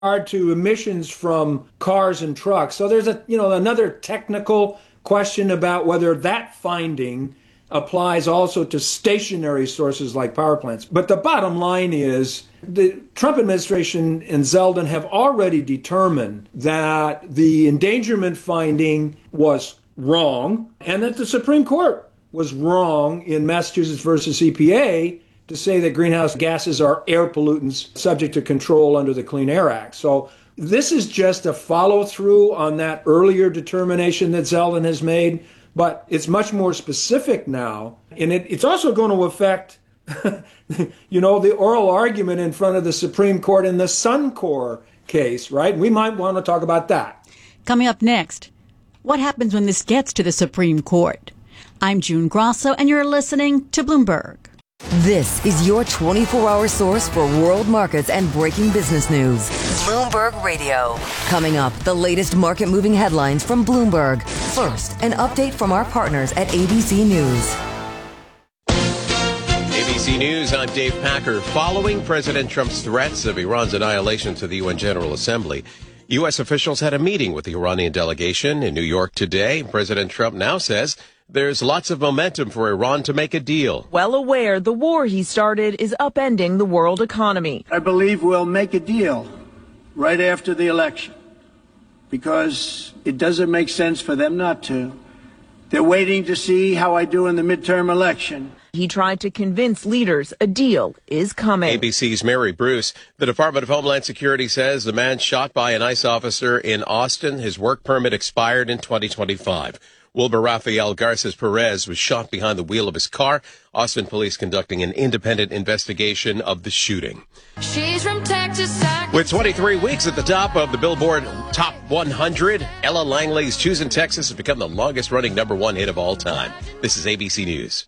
to emissions from cars and trucks. So there's another technical question about whether that finding applies also to stationary sources like power plants. But the bottom line is the Trump administration and Zeldin have already determined that the endangerment finding was wrong and that the Supreme Court was wrong in Massachusetts versus EPA to say that greenhouse gases are air pollutants subject to control under the Clean Air Act. So this is just a follow through on that earlier determination that Zeldin has made, but it's much more specific now. And it's also going to affect, the oral argument in front of the Supreme Court in the Suncor case, right? We might want to talk about that. Coming up next, what happens when this gets to the Supreme Court? I'm June Grosso, and you're listening to Bloomberg. This is your 24-hour source for world markets and breaking business news. Bloomberg Radio. Coming up, the latest market-moving headlines from Bloomberg. First, an update from our partners at ABC News. ABC News, I'm Dave Packer. Following President Trump's threats of Iran's annihilation to the UN General Assembly, U.S. officials had a meeting with the Iranian delegation in New York today. President Trump now says there's lots of momentum for Iran to make a deal. Well aware the war he started is upending the world economy. I believe we'll make a deal right after the election because it doesn't make sense for them not to. They're waiting to see how I do in the midterm election. He tried to convince leaders a deal is coming. ABC's Mary Bruce. The Department of Homeland Security says the man shot by an ICE officer in Austin, his work permit expired in 2025. Wilbur Rafael Garces Perez was shot behind the wheel of his car. Austin police conducting an independent investigation of the shooting. She's from Texas. With 23 weeks at the top of the Billboard Top 100, Ella Langley's Choosing Texas has become the longest-running #1 hit of all time. This is ABC News.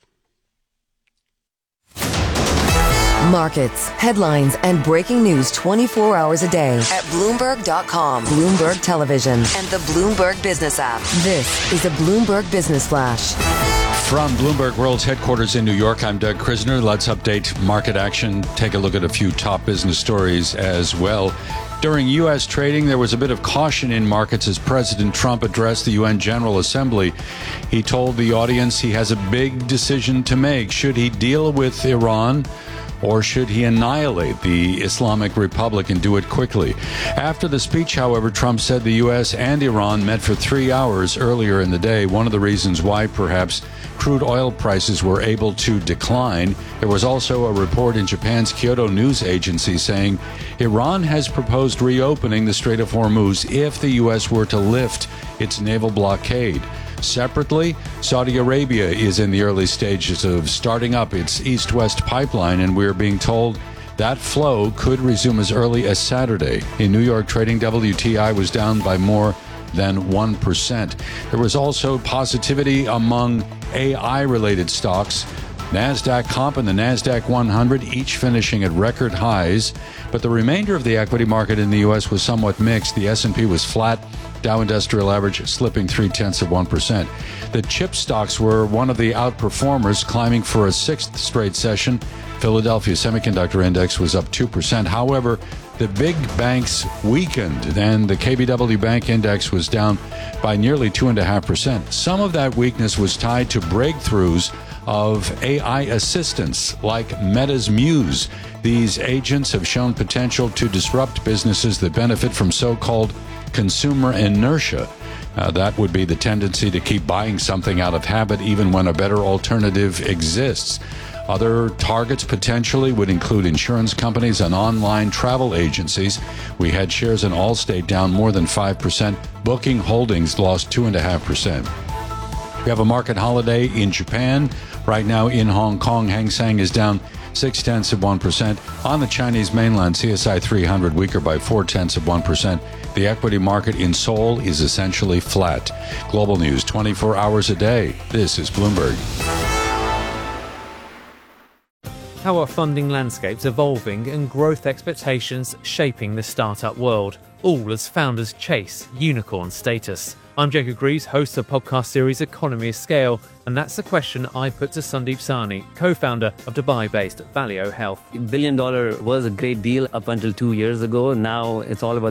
Markets, headlines, and breaking news 24 hours a day at Bloomberg.com, Bloomberg Television, and the Bloomberg Business app. This is a Bloomberg Business Flash. From Bloomberg World's headquarters in New York, I'm Doug Krisner. Let's update market action, take a look at a few top business stories as well. During U.S. trading, there was a bit of caution in markets as President Trump addressed the UN General Assembly. He told the audience he has a big decision to make. Should he deal with Iran, or should he annihilate the Islamic Republic and do it quickly? After the speech, however, Trump said the U.S. and Iran met for 3 hours earlier in the day, one of the reasons why perhaps crude oil prices were able to decline. There was also a report in Japan's Kyodo News Agency saying Iran has proposed reopening the Strait of Hormuz if the U.S. were to lift its naval blockade. Separately, Saudi Arabia is in the early stages of starting up its east-west pipeline, and we're being told that flow could resume as early as Saturday. In New York, trading WTI was down by more than 1%. There was also positivity among AI-related stocks. NASDAQ Comp and the NASDAQ 100 each finishing at record highs, but the remainder of the equity market in the U.S. was somewhat mixed. The S&P was flat, Dow Industrial Average slipping 0.3%. The chip stocks were one of the outperformers, climbing for a sixth straight session. Philadelphia Semiconductor Index was up 2%. However, the big banks weakened, and the KBW Bank Index was down by nearly 2.5%. Some of that weakness was tied to breakthroughs of AI assistants like Meta's Muse. These agents have shown potential to disrupt businesses that benefit from so-called consumer inertia. That would be the tendency to keep buying something out of habit even when a better alternative exists. Other targets potentially would include insurance companies and online travel agencies. We had shares in Allstate down more than 5%. Booking Holdings lost 2.5%. We have a market holiday in Japan. Right now in Hong Kong, Hang Seng is down 0.6%. On the Chinese mainland, CSI 300 weaker by 0.4%. The equity market in Seoul is essentially flat. Global news 24 hours a day. This is Bloomberg. How are funding landscapes evolving and growth expectations shaping the startup world, all as founders chase unicorn status? I'm Jacob Greaves, host of the podcast series Economy of Scale, and that's the question I put to Sandeep Sahni, co-founder of Dubai-based Valeo Health. $1 billion was a great deal up until 2 years ago. Now it's all about